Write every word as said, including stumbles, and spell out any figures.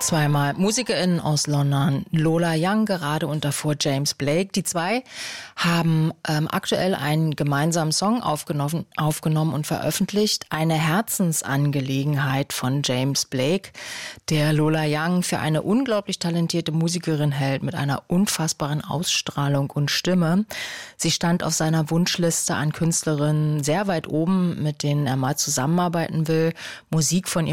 Zweimal MusikerInnen aus London, Lola Young gerade und davor James Blake. Die zwei haben ähm, aktuell einen gemeinsamen Song aufgenommen, aufgenommen und veröffentlicht. Eine Herzensangelegenheit von James Blake, der Lola Young für eine unglaublich talentierte Musikerin hält mit einer unfassbaren Ausstrahlung und Stimme. Sie stand auf seiner Wunschliste an Künstlerinnen sehr weit oben, mit denen er mal zusammenarbeiten will. Musik von